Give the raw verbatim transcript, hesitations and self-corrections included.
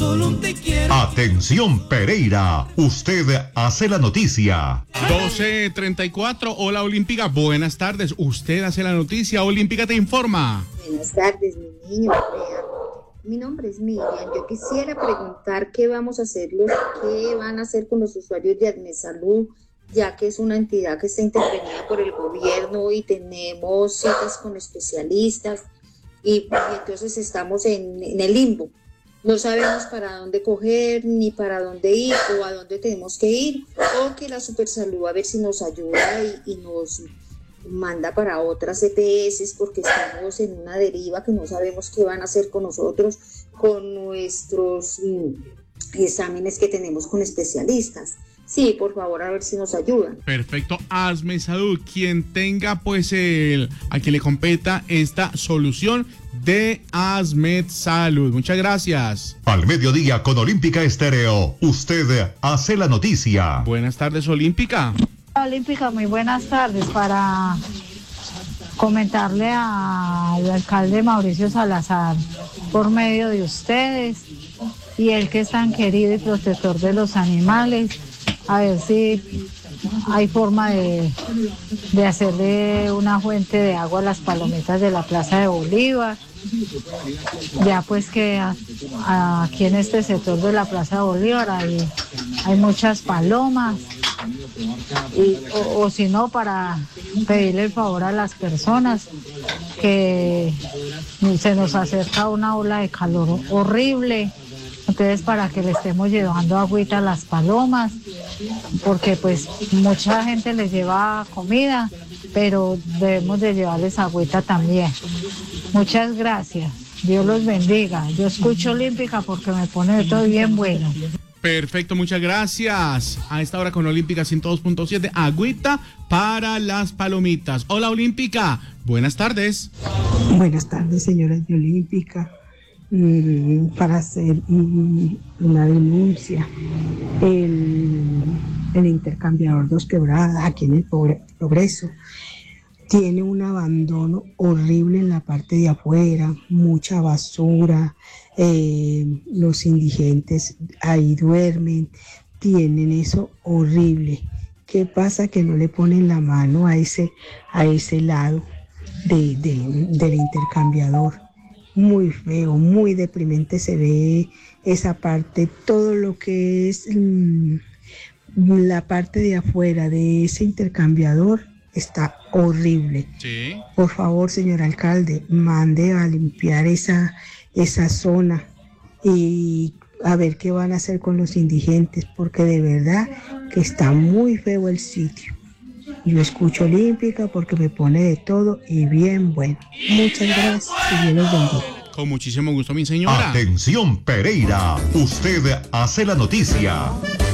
solo te quiero. Atención Pereira, usted hace la noticia. doce treinta y cuatro, hola Olímpica, buenas tardes, usted hace la noticia, Olímpica te informa. Buenas tardes, mi niño. Mi nombre es Miriam. Yo quisiera preguntar qué vamos a hacer, los, qué van a hacer con los usuarios de Admesalud, ya que es una entidad que está intervenida por el gobierno y tenemos citas con especialistas y, y entonces estamos en, en el limbo. No sabemos para dónde coger, ni para dónde ir, o a dónde tenemos que ir, o que la Supersalud a ver si nos ayuda y, y nos manda para otras E P S, porque estamos en una deriva que no sabemos qué van a hacer con nosotros, con nuestros mm, exámenes que tenemos con especialistas. Sí, por favor, a ver si nos ayudan. Perfecto, Admesalud, quien tenga pues el, a quien le competa esta solución de Admesalud. Muchas gracias. Al mediodía con Olímpica Estéreo, usted hace la noticia. Buenas tardes, Olímpica. Olímpica, muy buenas tardes. Para comentarle al alcalde Mauricio Salazar, por medio de ustedes y el que es tan querido y protector de los animales, a ver si hay forma de, de hacerle una fuente de agua a las palomitas de la Plaza de Bolívar, ya pues que a, a, aquí en este sector de la Plaza de Bolívar hay, hay muchas palomas, y, o, o si no, para pedirle el favor a las personas que se nos acerca una ola de calor horrible. Entonces, para que le estemos llevando agüita a las palomas, porque pues mucha gente les lleva comida, pero debemos de llevarles agüita también. Muchas gracias, Dios los bendiga. Yo escucho Olímpica porque me pone todo bien bueno. Perfecto, muchas gracias. A esta hora con Olímpica ciento dos punto siete, agüita para las palomitas. Hola Olímpica, buenas tardes. Buenas tardes, señoras de Olímpica. Mm, para hacer mm, una denuncia, el, el intercambiador Dos Quebradas aquí en el Progreso tiene un abandono horrible en la parte de afuera, mucha basura, eh, los indigentes ahí duermen, tienen eso horrible. ¿Qué pasa? Que no le ponen la mano a ese, a ese lado de, de, del intercambiador. Muy feo, muy deprimente se ve esa parte, todo lo que es mmm, la parte de afuera de ese intercambiador está horrible. Sí. Por favor, señor alcalde, mande a limpiar esa, esa zona y a ver qué van a hacer con los indigentes, porque de verdad que está muy feo el sitio. Yo escucho Olímpica porque me pone de todo y bien bueno. Muchas gracias y Dios los bendiga. Con muchísimo gusto, mi señora. Atención Pereira, usted hace la noticia.